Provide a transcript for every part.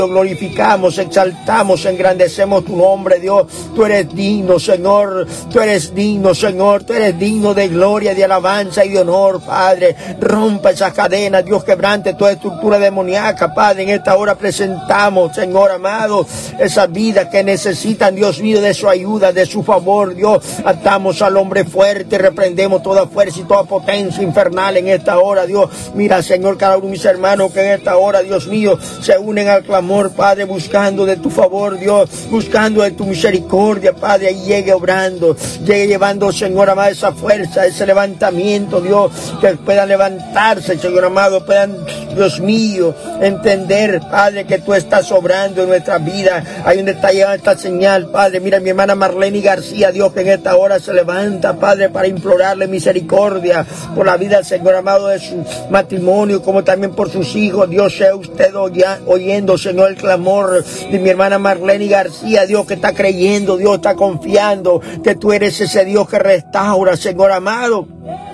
glorificamos, exaltamos, engrandecemos tu nombre, Dios. Tú eres digno, Señor. Tú eres digno, Señor. Tú eres digno de gloria, de alabanza y de honor, Padre. Rompa esas cadenas, Dios, quebrante toda estructura demoníaca, Padre. En esta hora presentamos, Señor amado, esas vidas que necesitan, Dios mío, de su ayuda, de su favor, Dios. Atamos al hombre fuerte, reprendemos toda fuerza y toda potencia infernal en esta hora, Dios. Mira, Señor, cada uno de mis hermanos que en esta hora, Dios mío, se unen al clamor, Padre, buscando de tu favor, Dios, buscando de tu misericordia, Padre, y llegue obrando, llegue llevando, Señor amado, esa fuerza, ese levantamiento, Dios, que puedan levantarse, Señor amado, puedan, Dios mío, entender, Padre, que tú estás obrando en nuestra vida. Ahí donde está llegando esta señal, Padre, mira mi hermana Marlene García, Dios, que en esta hora se levanta, Padre, para implorarle misericordia por la vida, Señor amado, de su matrimonio, como también por sus hijos. Dios, sea usted oyendo, Señor, el clamor de mi hermana Marlene García, Dios, que está creyendo, Dios, está confiando que tú eres ese Dios que restaura, Señor amado.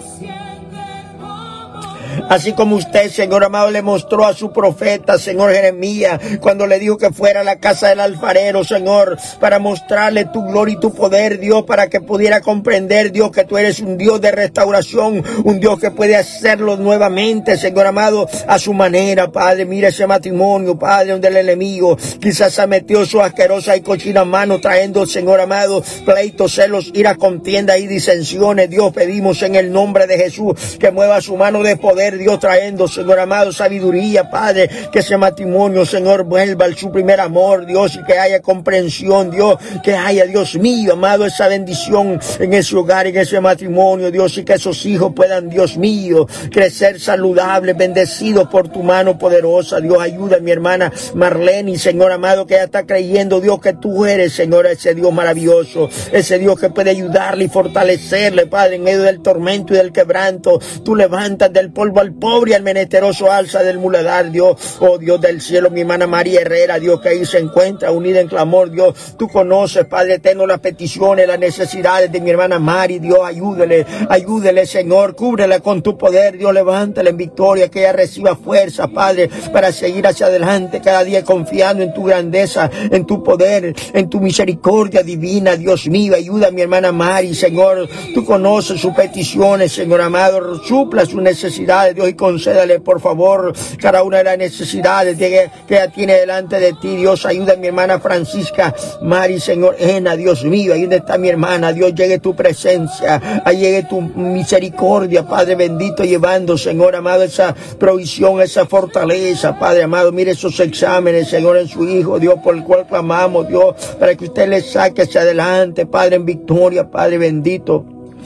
Así como usted, Señor amado, le mostró a su profeta, Señor Jeremías, cuando le dijo que fuera a la casa del alfarero, Señor, para mostrarle tu gloria y tu poder, Dios, para que pudiera comprender, Dios, que tú eres un Dios de restauración, un Dios que puede hacerlo nuevamente, Señor amado, a su manera, Padre. Mira ese matrimonio, Padre, donde el enemigo quizás se ha metido su asquerosa y cochina mano, trayendo, Señor amado, pleitos, celos, ira, contienda y disensiones. Dios, pedimos en el nombre de Jesús que mueva su mano de poder, Dios, trayendo, Señor amado, sabiduría, Padre, que ese matrimonio, Señor, vuelva a su primer amor, Dios, y que haya comprensión, Dios, que haya, Dios mío, amado, esa bendición en ese hogar, en ese matrimonio, Dios, y que esos hijos puedan, Dios mío, crecer saludables, bendecidos por tu mano poderosa. Dios, ayuda a mi hermana Marlene, Señor amado, que ella está creyendo, Dios, que tú eres, Señor, ese Dios maravilloso, ese Dios que puede ayudarle y fortalecerle, Padre, en medio del tormento y del quebranto. Tú levantas del polvo al pobre y al menesteroso alza del muladar, Dios. Oh Dios del cielo, mi hermana María Herrera, Dios, que ahí se encuentra unida en clamor, Dios. Tú conoces, Padre eterno, las peticiones, las necesidades de mi hermana Mari, Dios. Ayúdele, Señor, cúbrela con tu poder, Dios. Levántala en victoria, que ella reciba fuerza, Padre, para seguir hacia adelante cada día confiando en tu grandeza, en tu poder, en tu misericordia divina, Dios mío. Ayuda a mi hermana Mari, Señor. Tú conoces sus peticiones, Señor amado. Supla sus necesidades, Dios, y concédale, por favor, cada una de las necesidades que ella tiene delante de ti, Dios. Ayuda a mi hermana Francisca Mari, Señor, Dios mío. Ahí donde está mi hermana, Dios, llegue tu presencia, ahí llegue tu misericordia, Padre bendito, llevando, Señor amado, esa provisión, esa fortaleza, Padre amado. Mire esos exámenes, Señor, en su hijo, Dios, por el cual clamamos, Dios, para que usted le saque hacia adelante, Padre, en victoria, Padre bendito.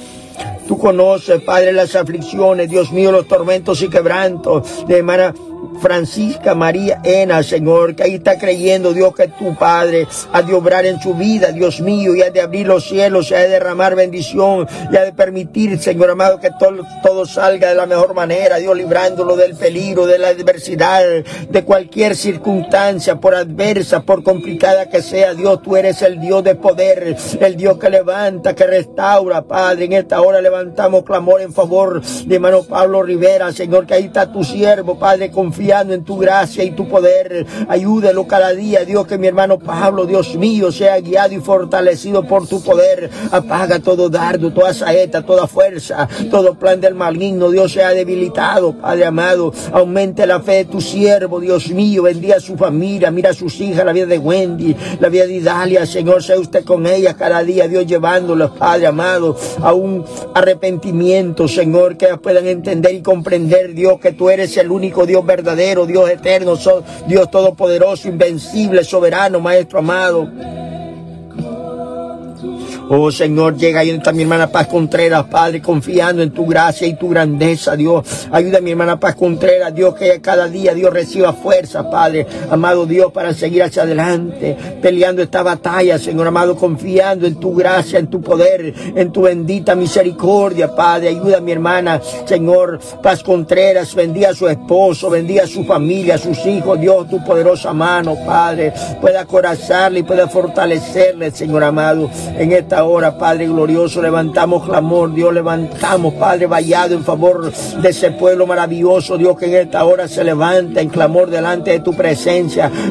Tú conoces, Padre, las aflicciones, Dios mío, los tormentos y quebrantos de hermana Francisca María Ena, Señor, que ahí está creyendo, Dios, que tu Padre ha de obrar en su vida, Dios mío, y ha de abrir los cielos, y ha de derramar bendición, y ha de permitir, Señor amado, que todo salga de la mejor manera, Dios, librándolo del peligro, de la adversidad, de cualquier circunstancia, por adversa, por complicada que sea. Dios, tú eres el Dios de poder, el Dios que levanta, que restaura, Padre. En esta hora levantamos clamor en favor de hermano Pablo Rivera, Señor, que ahí está tu siervo, Padre, confiando en tu gracia y tu poder. Ayúdelo cada día, Dios, que mi hermano Pablo, Dios mío, sea guiado y fortalecido por tu poder. Apaga todo dardo, toda saeta, toda fuerza, todo plan del maligno, Dios, sea debilitado, Padre amado. Aumente la fe de tu siervo, Dios mío. Bendiga a su familia, mira a sus hijas, la vida de Wendy, la vida de Idalia, Señor, sea usted con ellas cada día, Dios, llevándolas, Padre amado, a un arrepentimiento, Señor, que ellas puedan entender y comprender, Dios, que tú eres el único Dios verdadero, Dios eterno, Dios todopoderoso, invencible, soberano, Maestro amado. Oh Señor, llega ahí está mi hermana Paz Contreras, Padre, confiando en tu gracia y tu grandeza, Dios. Ayuda a mi hermana Paz Contreras, Dios, que cada día, Dios, reciba fuerza, Padre, amado Dios, para seguir hacia adelante, peleando esta batalla, Señor amado, confiando en tu gracia, en tu poder, en tu bendita misericordia, Padre. Ayuda a mi hermana, Señor, Paz Contreras, bendiga a su esposo, bendiga a su familia, a sus hijos, Dios, tu poderosa mano, Padre, pueda acorazarle y pueda fortalecerle, Señor amado, en esta hora, Padre glorioso. Levantamos clamor, Dios, levantamos, Padre, vallado en favor de ese pueblo maravilloso, Dios, que en esta hora se levanta en clamor delante de tu presencia.